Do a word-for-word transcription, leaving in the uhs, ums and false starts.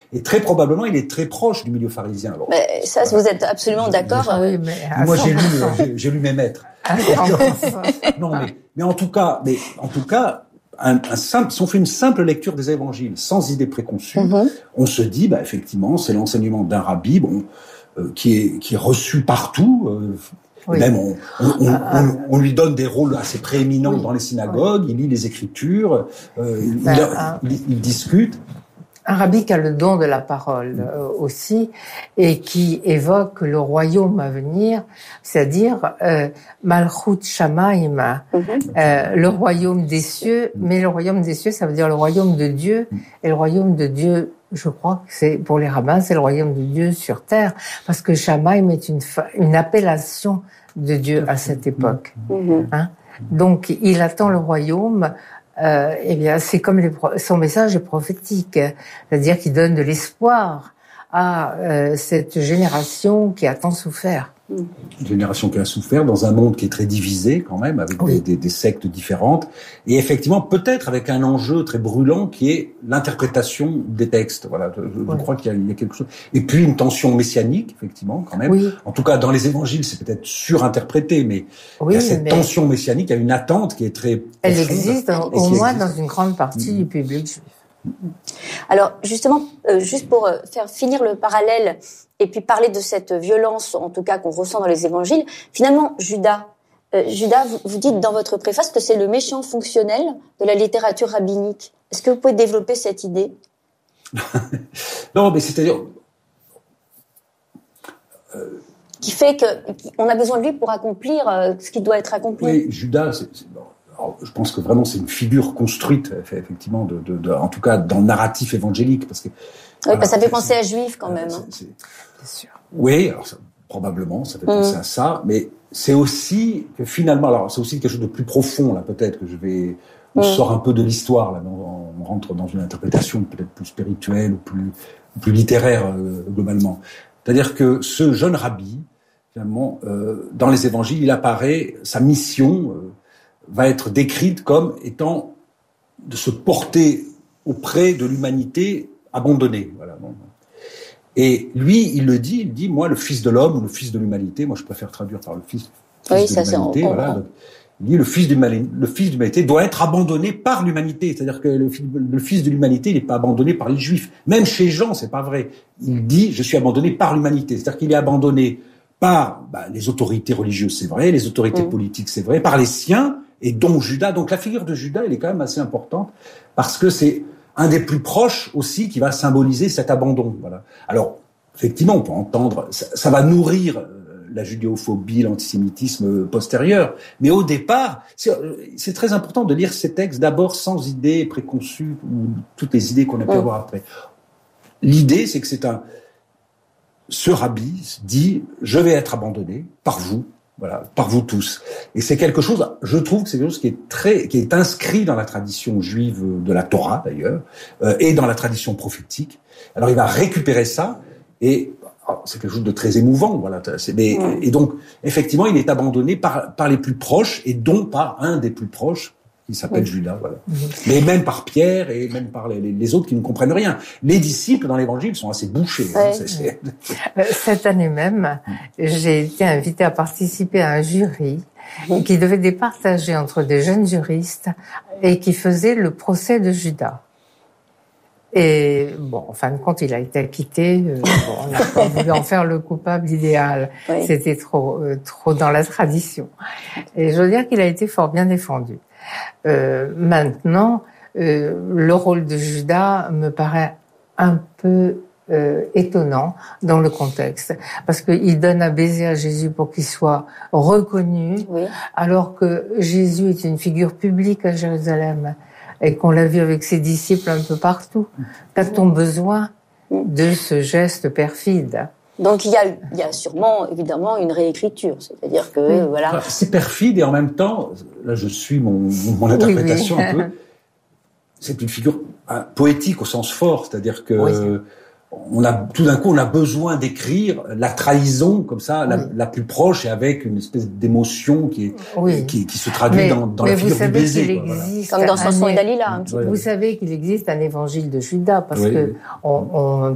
Et très probablement, il est très proche du milieu pharisien. Alors, mais ça, voilà. Vous êtes absolument je, d'accord. Je, oui, mais moi, j'ai lu, j'ai, j'ai lu mes maîtres. non, mais, mais en tout cas, mais en tout cas, un, un simple, si on fait une simple lecture des évangiles, sans idée préconçue, mm-hmm. on se dit, bah, effectivement, c'est l'enseignement d'un rabbi, bon, euh, qui est, qui est reçu partout, euh, oui. Même on, on, on, on, on lui donne des rôles assez prééminents oui. dans les synagogues, oui. il lit les Écritures, euh, il, ben, il, un, il, il discute. Un rabbi qui a le don de la parole euh, aussi et qui évoque le royaume à venir, c'est-à-dire euh, Malchut Shamaim, mm-hmm. euh, le royaume des cieux, mais le royaume des cieux, ça veut dire le royaume de Dieu, et le royaume de Dieu, je crois que c'est, pour les rabbins, c'est le royaume de Dieu sur terre, parce que Shamaim est une, une appellation de Dieu à cette époque. Mm-hmm. Hein? Donc, il attend le royaume. Euh, eh bien, c'est comme les, son message est prophétique, c'est-à-dire qu'il donne de l'espoir à euh, cette génération qui a tant souffert. Une génération qui a souffert dans un monde qui est très divisé quand même, avec oui. des, des, des sectes différentes, et effectivement peut-être avec un enjeu très brûlant qui est l'interprétation des textes. Voilà, je, je oui. crois qu'il y a, il y a quelque chose. Et puis une tension messianique, effectivement, quand même. Oui. En tout cas, dans les évangiles, c'est peut-être surinterprété, mais oui, il y a cette mais... tension messianique, il y a une attente qui est très Elle profonde, existe au moins existe. Dans une grande partie mmh. du public juif. Alors justement, euh, juste pour euh, faire finir le parallèle et puis parler de cette violence, en tout cas qu'on ressent dans les évangiles, finalement Judas, euh, Judas, vous, vous dites dans votre préface que c'est le méchant fonctionnel de la littérature rabbinique. Est-ce que vous pouvez développer cette idée? Non, mais c'est-à-dire euh... qui fait que on a besoin de lui pour accomplir euh, ce qui doit être accompli. Oui, Judas, c'est, c'est bon. Alors, je pense que vraiment c'est une figure construite, effectivement, de, de, de, en tout cas dans le narratif évangélique, parce que oui, voilà, parce que ça fait penser à juif quand même. C'est, c'est, c'est sûr. Oui, alors ça, probablement, ça fait penser mmh. à ça, mais c'est aussi que finalement, alors c'est aussi quelque chose de plus profond là, peut-être que je vais, on mmh. sort un peu de l'histoire là, on, on rentre dans une interprétation peut-être plus spirituelle ou plus, plus littéraire euh, globalement. C'est-à-dire que ce jeune rabbi, finalement, euh, dans les évangiles, il apparaît, sa mission euh, va être décrite comme étant de se porter auprès de l'humanité abandonnée. Voilà. Et lui, il le dit, il dit, moi, le Fils de l'homme ou le Fils de l'humanité, moi je préfère traduire par le Fils, fils oui, de ça, l'humanité. C'est en... Voilà. Donc, il dit, le Fils de le Fils de l'humanité doit être abandonné par l'humanité. C'est-à-dire que le, le Fils de l'humanité, il n'est pas abandonné par les Juifs. Même chez Jean, c'est pas vrai. Il dit, je suis abandonné par l'humanité. C'est-à-dire qu'il est abandonné par bah, les autorités religieuses, c'est vrai, les autorités mmh. politiques, c'est vrai, par les siens, et dont Judas. Donc la figure de Judas, elle est quand même assez importante, parce que c'est un des plus proches aussi qui va symboliser cet abandon. Voilà. Alors, effectivement, on peut entendre, ça, ça va nourrir euh, la judéophobie, l'antisémitisme postérieur, mais au départ, c'est, c'est très important de lire ces textes d'abord sans idées préconçues, ou toutes les idées qu'on a pu mmh. avoir après. L'idée, c'est que c'est un... Ce rabbi dit, je vais être abandonné par vous, voilà, par vous tous. Et c'est quelque chose, je trouve que c'est quelque chose qui est très, qui est inscrit dans la tradition juive de la Torah d'ailleurs, euh, et dans la tradition prophétique. Alors il va récupérer ça, et alors, c'est quelque chose de très émouvant, voilà. C'est, mais, mmh. Et donc, effectivement, il est abandonné par par les plus proches, et dont par un des plus proches, qui s'appelle oui. Judas, voilà. Mmh. Mais même par Pierre et même par les, les autres qui ne comprennent rien. Les disciples dans l'Évangile sont assez bouchés. Ouais. Hein, c'est, c'est... Cette année même, j'ai été invitée à participer à un jury mmh. qui devait départager entre des jeunes juristes et qui faisait le procès de Judas. Et bon, en fin de compte, il a été acquitté. Euh, bon, on n'a pas voulu en faire le coupable idéal. Oui. C'était trop, euh, trop dans la tradition. Et je veux dire qu'il a été fort bien défendu. Euh, maintenant, euh, le rôle de Judas me paraît un peu euh, étonnant dans le contexte, parce qu'il donne un baiser à Jésus pour qu'il soit reconnu, oui. alors que Jésus est une figure publique à Jérusalem et qu'on l'a vu avec ses disciples un peu partout. Qu'a-t-on besoin de ce geste perfide ? Donc il y a, il y a sûrement évidemment une réécriture, c'est-à-dire que oui. voilà. C'est perfide et en même temps, là je suis mon, mon interprétation oui, oui. un peu. C'est une figure hein, poétique au sens fort, c'est-à-dire que oui. on a tout d'un coup on a besoin d'écrire la trahison comme ça, oui. la, la plus proche et avec une espèce d'émotion qui est oui. qui, qui se traduit mais, dans, dans la figure du baiser. Quoi, voilà. Comme dans Samson et Dalila. Un petit peu. Vous savez qu'il existe un évangile de Judas parce oui, que oui. On, on